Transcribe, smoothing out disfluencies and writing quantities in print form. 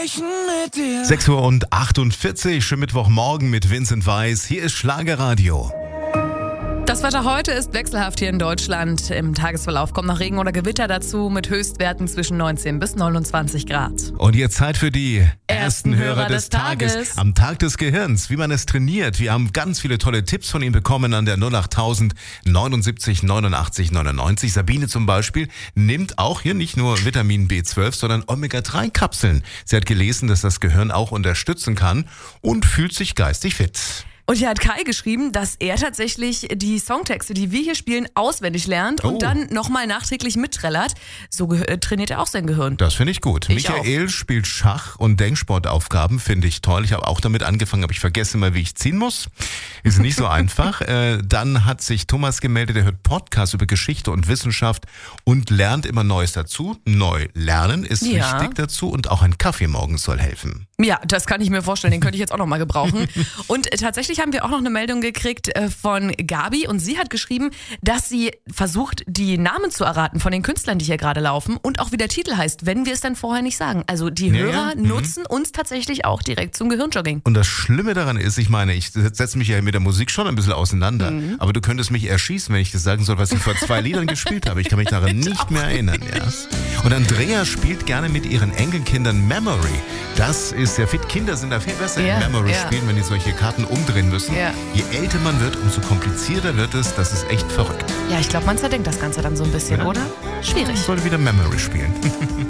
sprechen mit dir. 6:48 Uhr, schön Mittwochmorgen mit Vincent Weiss. Hier ist Schlagerradio. Das Wetter heute ist wechselhaft hier in Deutschland. Im Tagesverlauf kommt noch Regen oder Gewitter dazu mit Höchstwerten zwischen 19 bis 29 Grad. Und jetzt Zeit für die ersten Hörer des Tages. Am Tag des Gehirns, wie man es trainiert. Wir haben ganz viele tolle Tipps von Ihnen bekommen an der 08000 79 89 99. Sabine zum Beispiel nimmt auch hier nicht nur Vitamin B12, sondern Omega-3-Kapseln. Sie hat gelesen, dass das Gehirn auch unterstützen kann und fühlt sich geistig fit. Und hier hat Kai geschrieben, dass er tatsächlich die Songtexte, die wir hier spielen, auswendig lernt und dann nochmal nachträglich mitträllert. So trainiert er auch sein Gehirn. Das finde ich gut. Ich Michael spielt Schach- und Denksportaufgaben, finde ich toll. Ich habe auch damit angefangen, aber ich vergesse immer, wie ich ziehen muss. Ist nicht so einfach. Dann hat sich Thomas gemeldet, der hört Podcasts über Geschichte und Wissenschaft und lernt immer Neues dazu. Neu lernen ist wichtig dazu und auch ein Kaffee morgens soll helfen. Ja, das kann ich mir vorstellen, den könnte ich jetzt auch nochmal gebrauchen. Und tatsächlich haben wir auch noch eine Meldung gekriegt von Gabi und sie hat geschrieben, dass sie versucht, die Namen zu erraten von den Künstlern, die hier gerade laufen und auch wie der Titel heißt, wenn wir es dann vorher nicht sagen. Also die Hörer nutzen uns tatsächlich auch direkt zum Gehirnjogging. Und das Schlimme daran ist, ich meine, ich setze mich ja mit der Musik schon ein bisschen auseinander, aber du könntest mich erschießen, wenn ich das sagen soll, was ich vor 2 Liedern gespielt habe. Ich kann mich daran nicht mehr erinnern. Ja. Und Andrea spielt gerne mit ihren Enkelkindern Memory. Das ist sehr fit. Kinder sind da viel besser in Memory spielen, wenn die solche Karten umdrehen müssen. Ja. Je älter man wird, umso komplizierter wird es. Das ist echt verrückt. Ja, ich glaube, man zerdenkt das Ganze dann so ein bisschen, oder? Schwierig. Ich sollte wieder Memory spielen.